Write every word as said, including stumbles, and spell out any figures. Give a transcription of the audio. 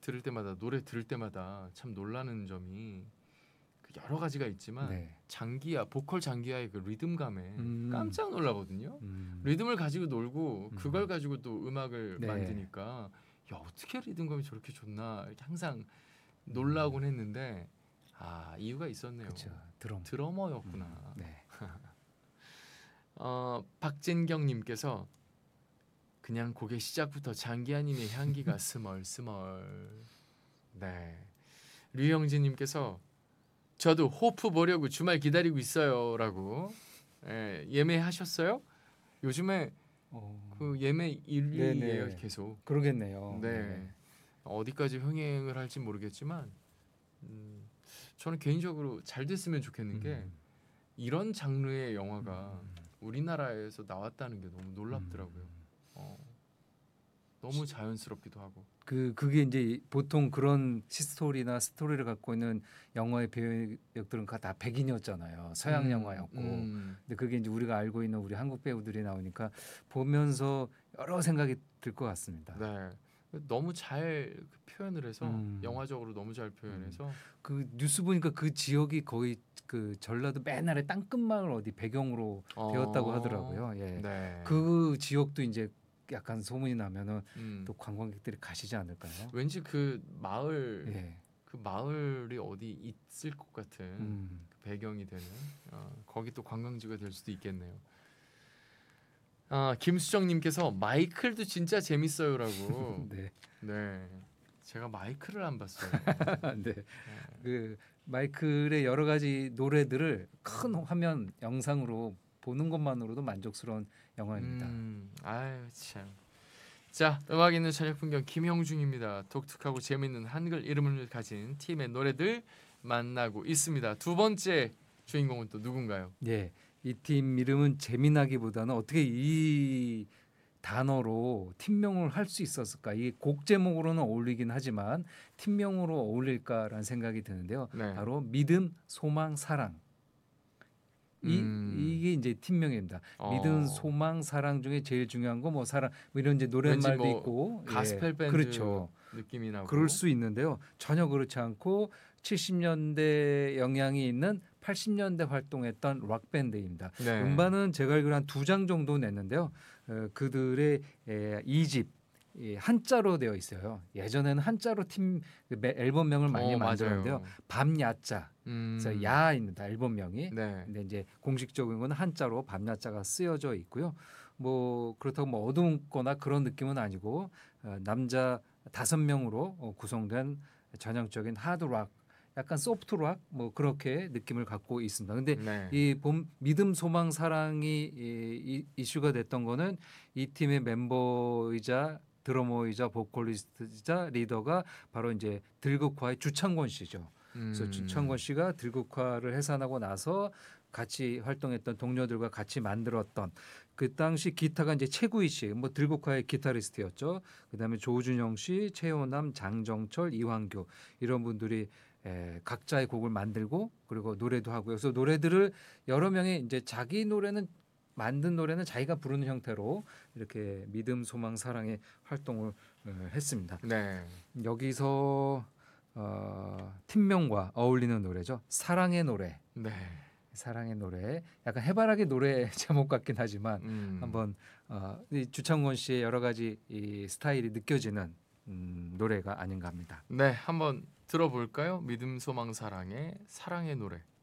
들을 때마다 노래 들을 때마다 참 놀라는 점이 그 여러 가지가 있지만 네. 장기야 보컬 장기야의 그 리듬감에 음. 깜짝 놀라거든요. 음. 리듬을 가지고 놀고 음. 그걸 가지고 또 음악을 네. 만드니까 야 어떻게 리듬감이 저렇게 좋나 이렇게 항상 놀라곤 했는데 아 이유가 있었네요. 그렇죠. 드럼. 드러머였구나. 음. 네. 어, 박진경님께서 그냥 곡의 시작부터 장기하님의 향기가 스멀스멀. 네. 류영진님께서 저도 호프 보려고 주말 기다리고 있어요라고. 예, 예매하셨어요? 요즘에 어. 그 예매 일위예요 네네. 계속. 그러겠네요. 네. 네. 어디까지 흥행을 할지 모르겠지만 음, 저는 개인적으로 잘 됐으면 좋겠는 게 음. 이런 장르의 영화가 음. 우리나라에서 나왔다는 게 너무 놀랍더라고요. 음. 어, 너무 자연스럽기도 하고. 그 그게 이제 보통 그런 시스토리나 스토리를 갖고 있는 영화의 배우들은 다 백인이었잖아요. 서양 음, 영화였고. 음, 근데 그게 이제 우리가 알고 있는 우리 한국 배우들이 나오니까 보면서 여러 생각이 들 것 같습니다. 네. 너무 잘그 표현을 해서 음. 영화적으로 너무 잘 표현해서 그 뉴스 보니까 그 지역이 거의 그 전라도 맨 아래 땅끝마을 어디 배경으로 되었다고 하더라고요. 예. 네. 그 지역도 이제 약간 소문이 나면은 음, 또 관광객들이 가시지 않을까요? 왠지 그 마을 예. 그 마을이 어디 있을 것 같은 음. 그 배경이 되는 어, 거기 또 관광지가 될 수도 있겠네요. 아 김수정님께서 마이클도 진짜 재밌어요라고. 네. 네, 제가 마이클을 안 봤어요. 네. 네. 그 마이클의 여러 가지 노래들을 큰 화면 영상으로 보는 것만으로도 만족스러운 영화입니다. 음, 아유 참. 자, 음악 있는 저녁 풍경 김형중입니다. 독특하고 재밌는 한글 이름을 가진 팀의 노래들 만나고 있습니다. 두 번째 주인공은 또 누군가요? 예. 이 팀 이름은 재미나기보다는 어떻게 이 단어로 팀명을 할 수 있었을까? 이 곡 제목으로는 어울리긴 하지만 팀명으로 어울릴까라는 생각이 드는데요. 네. 바로 믿음, 소망, 사랑. 이 음, 이게 이제 팀명입니다. 어, 믿음, 소망, 사랑 중에 제일 중요한 거 뭐 사랑 뭐 이런 이제 왠지 노랫말도 뭐 있고 가스펠 예, 밴드 그렇죠. 느낌이 나고. 그럴 수 있는데요. 전혀 그렇지 않고 칠십 년대 영향이 있는 팔십 년대 활동했던 락 밴드입니다. 네. 음반은 제가 알기로 한 두 장 정도 냈는데요. 어, 그들의 에, 이 집 이 한자로 되어 있어요. 예전에는 한자로 팀 매- 앨범명을 많이 어, 만들었는데요. 맞아요. 밤야자, 음, 그래서 야입니다. 앨범명이. 네. 근데 이제 공식적인 건 한자로 밤야자가 쓰여져 있고요. 뭐 그렇다고 뭐 어둡거나 그런 느낌은 아니고 어, 남자 다섯 명으로 어, 구성된 전형적인 하드락, 약간 소프트락 뭐 그렇게 느낌을 갖고 있습니다. 근데 네. 이 봄, 믿음, 소망, 사랑이 이, 이, 이슈가 됐던 거는 이 팀의 멤버이자 드러머이자 보컬리스트이자 리더가 바로 이제 들국화의 주창권 씨죠. 그래서 음, 주창권 씨가 들국화를 해산하고 나서 같이 활동했던 동료들과 같이 만들었던 그 당시 기타가 이제 최구희 씨, 뭐 들국화의 기타리스트였죠. 그다음에 조준영 씨, 최호남, 장정철, 이황규 이런 분들이 에, 각자의 곡을 만들고 그리고 노래도 하고요. 그래서 노래들을 여러 명이 이제 자기 노래는 만든 노래는 자기가 부르는 형태로 이렇게 믿음, 소망, 사랑의 활동을 어, 했습니다. 네. 여기서 어, 팀명과 어울리는 노래죠. 사랑의 노래. 네. 사랑의 노래. 약간 해바라기 노래 제목 같긴 하지만 음, 한번 어, 이 주창권 씨의 여러 가지 이 스타일이 느껴지는 음, 노래가 아닌가 합니다. 네, 한번 들어볼까요? 믿음, 소망, 사랑의 사랑의 노래.